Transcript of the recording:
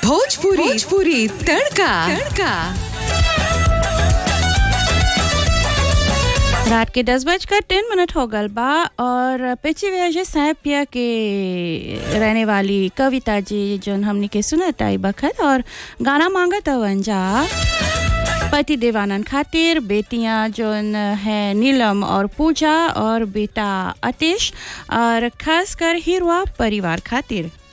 भोजपुरी तड़का रात के 10:10 हो गल बा और पिछे वजह सैपिया के रहने वाली कविता जी जोन हमने के सुनत आई बखत और गाना मांगत वंजा पति देवानंद खातिर, बेटियां जोन है नीलम और पूजा और बेटा अतिश और खासकर हिरवा परिवार खातिर।